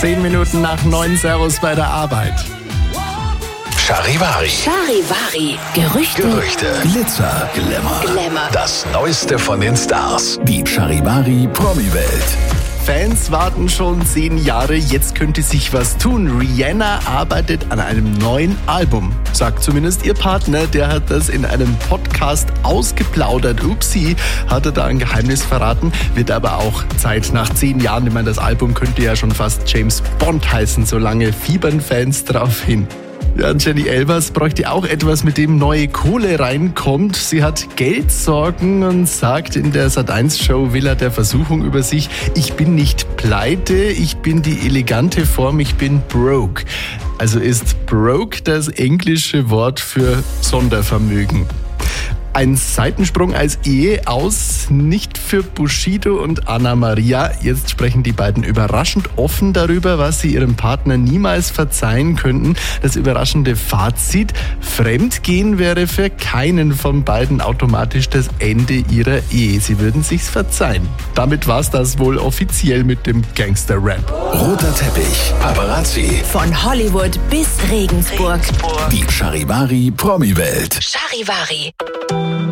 10 Minuten nach 9, Servus bei der Arbeit. Charivari. Charivari. Gerüchte. Glitzer, Glamour. Das Neueste von den Stars. Die Charivari Promi-Welt. Fans warten schon 10 Jahre, jetzt könnte sich was tun. Rihanna arbeitet an einem neuen Album, sagt zumindest ihr Partner. Der hat das in einem Podcast ausgeplaudert. Upsi, hat er da ein Geheimnis verraten. Wird aber auch Zeit nach 10 Jahren. Ich meine, das Album könnte ja schon fast James Bond heißen, so lange fiebern Fans drauf hin. Ja, Jenny Elvers bräuchte auch etwas, mit dem neue Kohle reinkommt. Sie hat Geldsorgen und sagt in der Sat.1-Show Villa der Versuchung über sich: Ich bin nicht pleite, ich bin die elegante Form, ich bin broke. Also ist broke das englische Wort für Sondervermögen. Ein Seitensprung als Ehe aus, nicht für Bushido und Anna Maria. Jetzt sprechen die beiden überraschend offen darüber, was sie ihrem Partner niemals verzeihen könnten. Das überraschende Fazit: Fremdgehen wäre für keinen von beiden automatisch das Ende ihrer Ehe. Sie würden sich's verzeihen. Damit war's das wohl offiziell mit dem Gangster-Rap. Roter Teppich, Paparazzi. Von Hollywood bis Regensburg. Die Charivari Promi-Welt. Charivari.